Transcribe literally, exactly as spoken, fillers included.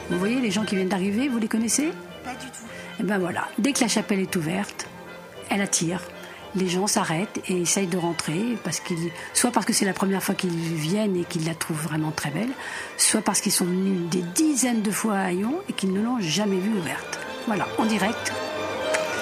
Vous voyez les gens qui viennent d'arriver, vous les connaissez? Pas du tout. Et ben voilà, dès que la chapelle est ouverte, elle attire. Les gens s'arrêtent et essayent de rentrer, parce qu'ils, soit parce que c'est la première fois qu'ils viennent et qu'ils la trouvent vraiment très belle, soit parce qu'ils sont venus des dizaines de fois à Haillons et qu'ils ne l'ont jamais vue ouverte. Voilà, en direct